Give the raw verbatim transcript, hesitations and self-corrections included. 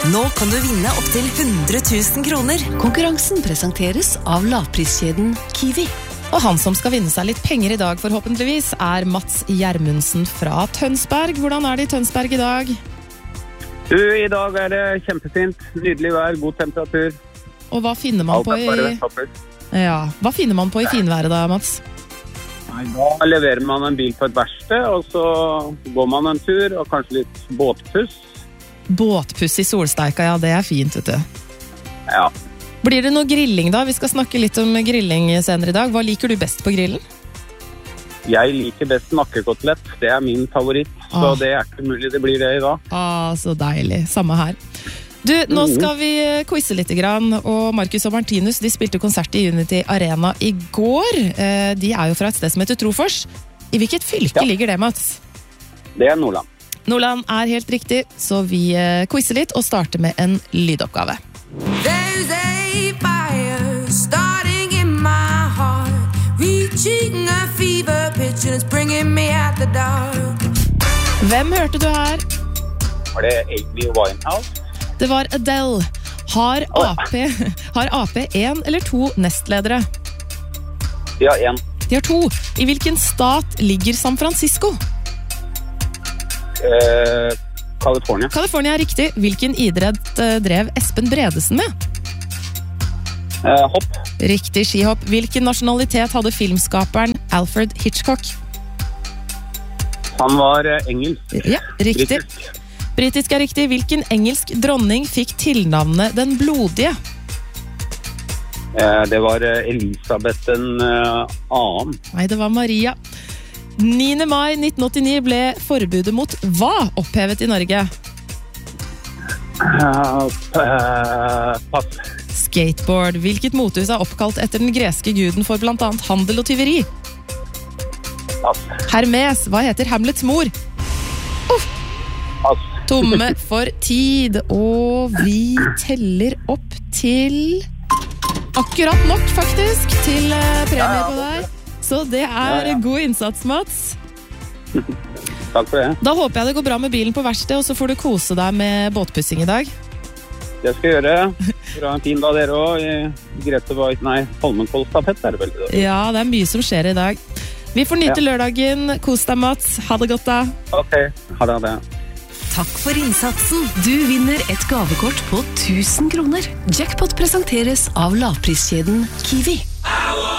Nå kan du vinne opp til hundre tusen kroner. Konkurransen presenteres av lavpriskjeden Kiwi. Og han som skal vinne seg litt penger i dag, forhåpentligvis, er Mats Gjermundsen fra Tønsberg. Hvordan er det i Tønsberg i dag? Du, i dag er det kjempefint. Nydelig vær, god temperatur. Og hva finner man Alt på er bare i... topper. Ja, hva finner man på i finværet da, Mats? Nei, da leverer man en bil på et verksted, og så går man en tur, og kanskje litt båtpuss. Båtpuss i solsteika, ja, det er fint, vet du. Ja. Blir det noe grilling da? Vi skal snakke litt om grilling senere i dag. Hva liker du best på grillen? Jeg liker best nakkekotelett. Det er min favoritt, så Ah. det er ikke mulig det blir det i dag. Ah, så deilig. Samme her. Du, nå skal vi quize litt grann, og Marcus og Martinus, de spilte konsert i Unity Arena i går. Eh, De er jo fra et sted som heter Trofors. I hvilket fylke Ja. ligger det, Mats? Det er Nordland. Nordland er helt riktig, så vi eh, quizer litt og starter med en lydoppgave. There's a fire starting in my heart, reaching a fever pitch and it's bringing me out the dark. Hvem hørte du her? Var det Amy Winehouse? Det var Adele. Har Ap, har Ap en eller to nestledere? Ja, en. De har to. I hvilken stat ligger San Francisco? Eh, California. California er riktig. Hvilken idrett eh, drev Espen Bredesen med? Eh, hopp. Riktig skihopp. Hvilken nasjonalitet hadde filmskaperen Alfred Hitchcock? Han var eh, engelsk. Ja, riktig. Britisk. Britisk er riktig. Hvilken engelsk dronning fikk tilnavnet Den blodige? Eh, det var eh, Elisabeth den eh, annen. Nei, det var Maria. niende mai nitten åttini ble forbudet mot hva opphevet i Norge? Eh, eh, pass. Skateboard. Hvilket motehus er oppkalt etter den greske guden for blant annet handel og tyveri? Pass. Hermes. Hva heter Hamlets mor? Pass. Tomme for tid. Og vi teller opp til akkurat nok, faktisk, til eh, premie på der. Så det er Ja, ja. god innsats, Mats. Takk for det. Da håper jeg det går bra med bilen på verksted, og så får du kose deg med båtpussing i dag. Det skal jeg gjøre. Dere har en fin dag dere også. Grete var, nei, Holmenkollstafett er det vel det? Ja, det er mye som skjer i dag. Vi får nyte Ja. lørdagen. Kos deg, Mats. Ha det godt da. Ok, ha det, ha det. Takk for innsatsen. Du vinner et gavekort på tusen kroner. Jackpot presenteres av lavpriskjeden Kiwi.